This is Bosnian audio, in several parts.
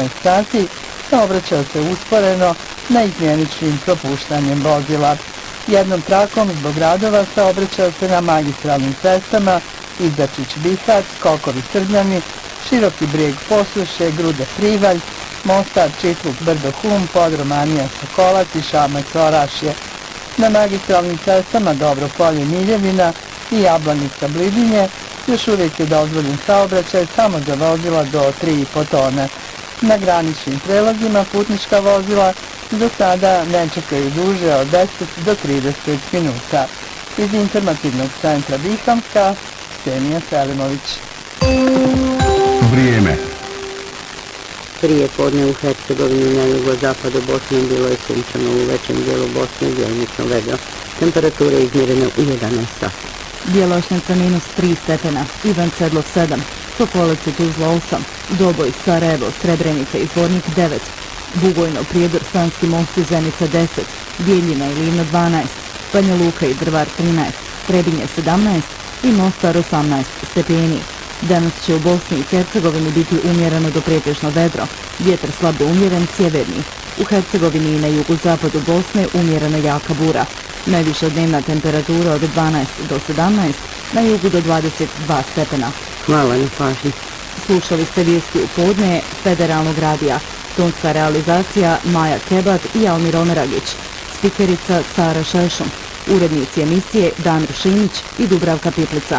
14 sati saobraćao se usporeno neizmjeničnim propuštanjem vozila. Jednom trakom zbog radova saobraćao se na magistralnim cestama Izdačić-Bihać, Skokovi-Srbljani, Široki Brijeg Posuše, Grude-Privalj, Mostar, Čitluk, Brdo-Hum, Podromanija-Sokolac i Šamac-Orašje. Na magistralnim cestama Dobro Polje-Miljevina i Jablanica-Blidinje još uvijek je dozvoljen saobraćaj samo za vozila do 3,5 tone. Na graničnim prelazima putnička vozila do sada ne čekaju duže od 10 do 30 minuta. Iz informativnog centra Bihamska, Ksenija Selimović. Vrijeme. Prije podne u Hercegovini na jugozapadu Bosne bilo je sunčano, u većem dijelu Bosne djelomično vedro. Temperatura izmjerena u 11 sati. Bjelošnica -3 stepena, Ivan Sedlov 7, Topolac i Tuzla 8, Doboj, Sarajevo, Srebrenica i Zvornik 9, Bugojno, Prijedor, Sanski most i Zenica 10, Bijeljina i Livno 12, Banja Luka i Drvar 13, Trebinje 17 i Mostar 18 stepeni. Danas će u Bosni i Hercegovini biti umjereno do pretežno vedro, vjetar slabo umjeren sjeverni. U Hercegovini i na jugozapadu Bosne umjereno jaka bura. Najviša dnevna temperatura od 12 do 17, na jugu do 22 stepena. Hvala na pažnji. Slušali ste vijesti u podne Federalnog radija. Tonska realizacija Maja Kebat i Almir Omeragić. Spikerica Sara Šešum. Urednici emisije Damir Šimić i Dubravka Piplica.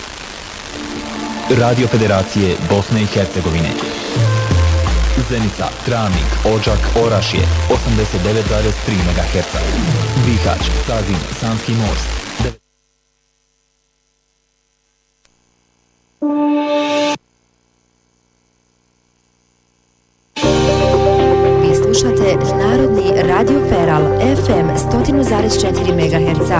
Radio Federacije Bosne i Hercegovine. Zenica, Travnik, Odžak, Orašje 89,3 MHz. Bihać, Sazin, Sanski most. Vi slušate Narodni radio Feral FM 100,4 MHz.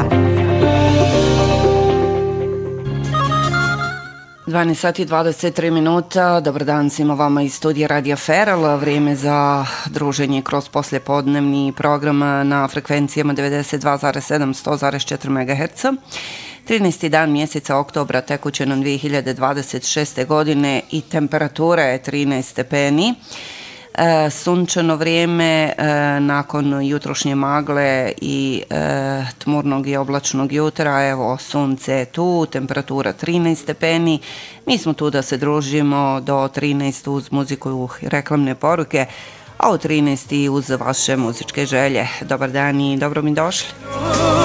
12 sati 23 minuta, dobar dan svima vama iz studija Radija Feral, vrijeme za druženje kroz poslijepodnevni program na frekvencijama 92,7, 100,4 MHz. 13. dan mjeseca oktobra tekuće nam 2026. godine i temperatura je 13 stepeni. Sunčano vrijeme nakon jutrošnje magle i tmurnog i oblačnog jutra. Evo, sunce je tu, temperatura 13 stepeni. Mi smo tu da se družimo do 13 uz muziku i reklamne poruke, a u 13 uz vaše muzičke želje. Dobar dan i dobro mi došli.